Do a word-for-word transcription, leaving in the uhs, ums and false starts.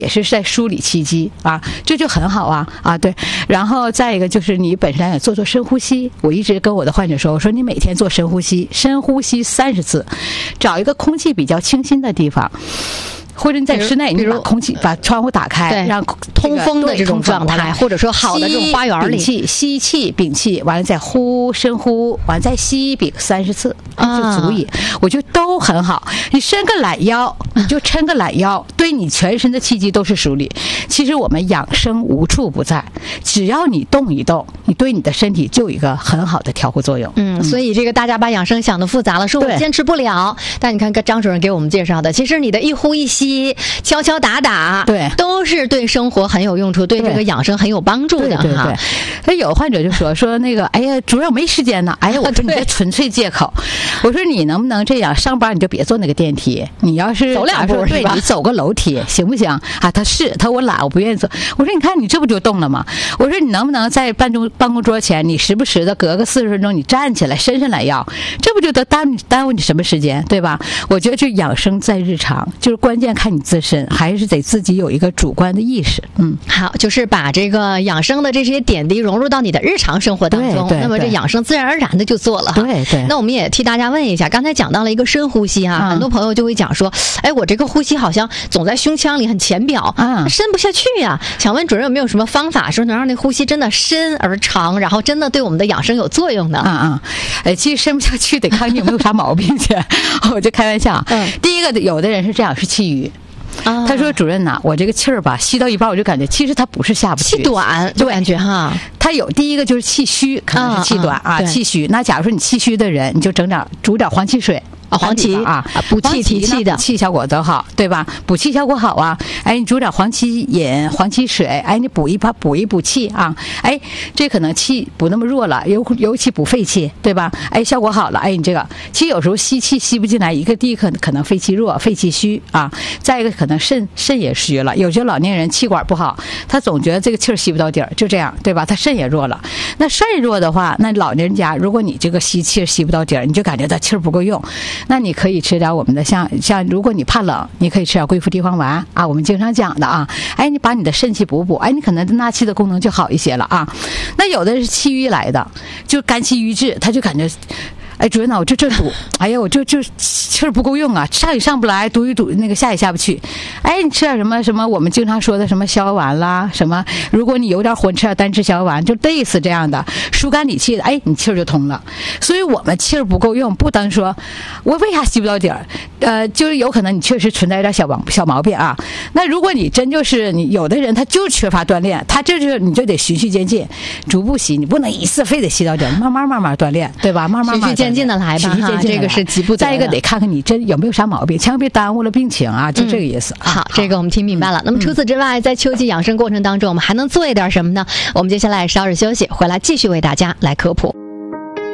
也是在梳理气机啊，这就很好啊啊对。然后再一个就是你本身也做做深呼吸，我一直跟我的患者说，我说你每天做深呼吸，深呼吸三十次，找一个空气比较清新的地方。或者你在室内，你把空气把窗户打开，让通风的这种状态，或者说好的这种花园里， 吸气、吸气、屏气，完了再呼，深呼，完了再吸屏三十次，就足以。我觉得都很好。你伸个懒腰，你就抻个懒腰，对你全身的气机都是梳理。其实我们养生无处不在，只要你动一动，你对你的身体就有一个很好的调护作用。 嗯，所以这个大家把养生想得复杂了，说我坚持不了。但你看张主任给我们介绍的，其实你的一呼一吸。敲敲打打， 对， 都是对生活很有用处，对这个养生很有帮助的哈。 对对对，所以有患者就说说那个，哎呀，主任我没时间呢。哎呀，我说你这纯粹借口。我说你能不能这样，上班你就别坐那个电梯，你要是走两步， 对，你走个楼梯行不行？啊，他是他说我懒，我不愿意走。我说你看你这不就动了吗？我说你能不能在办公办公桌前，你时不时的隔个四十分钟，你站起来伸伸懒腰，这不就得耽误耽误你什么时间，对吧？我觉得这养生在日常，就是关键看你自身，还是得自己有一个主观的意识。嗯， 好，就是把这个养生的这些点滴融入到你的日常生活当中，那么这养生自然而然的就做了。 对对。 那我们也替大家问一下，刚才讲到了一个深呼吸啊，嗯、很多朋友就会讲说，哎，我这个呼吸好像总在胸腔里很浅表，嗯，深不下去呀、啊。想问主任有没有什么方法，说能让那呼吸真的深而长，然后真的对我们的养生有作用呢？ 啊啊，哎，其实深不下去得看你有没有啥毛病去，我就开玩笑。嗯，第一个有的人是这样，是气郁。啊、他说：“主任呐，我这个气儿吧，吸到一半我就感觉，其实他不是下不去， 气短，就感觉哈。 他有第一个就是气虚，可能是气短啊，啊气虚。那假如说你气虚的人，你就整点煮点黄芪水。” 啊，黄芪啊， 补气提气的， 补气效果都好，对吧？补气效果好啊！哎，你煮点黄芪饮、黄芪水，哎，你补一把补一补气啊！哎，这可能气不那么弱了，尤尤其补肺气，对吧？哎，效果好了，哎，你这个其实有时候吸气吸不进来，一个第一可可能肺气弱、肺气虚啊，再一个可能肾肾也虚了。有些老年人气管不好，他总觉得这个气儿吸不到底儿，就这样，对吧？他肾也弱了。那肾弱的话，那老年人家如果你这个吸气吸不到底儿，你就感觉他气儿不够用。那你可以吃点我们的像像，如果你怕冷，你可以吃点桂附地黄丸啊，我们经常讲的啊。哎，你把你的肾气补补，哎，你可能纳气的功能就好一些了啊。那有的是气郁来的，就肝气郁滞，他就感觉。哎，主任呐，我这这堵，哎呀，我就就气儿不够用啊，上也上不来，堵一堵，那个下也下不去。哎，你吃点什么什么，我们经常说的什么逍遥丸啦，什么，如果你有点火，吃点单吃逍遥丸，就类似这样的疏肝理气的，哎，你气儿就通了。所以我们气儿不够用，不单说我为啥吸不到底儿，呃，就是有可能你确实存在一点小毛小毛病啊。那如果你真就是你有的人他就缺乏锻炼，他这就你就得循序渐进，逐步吸，你不能一次非得吸到底儿，慢慢慢慢锻炼，对吧？慢慢慢慢。 渐进的来吧，哈，这个是急不得。 再一个得看看你真有没有啥毛病，千万别耽误了病情啊，就这个意思。 嗯、好，这个我们听明白了。嗯、那么除此之外，在秋季养生过程当中，我们还能做一点什么呢？我们接下来稍事休息，回来继续为大家来科普。